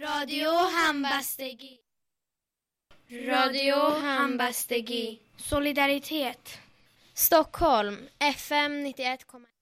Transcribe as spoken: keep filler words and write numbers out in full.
Radio Hammarstegi. Radio Hammarstegi. Solidaritet. Stockholm, F M nittioett komma ett.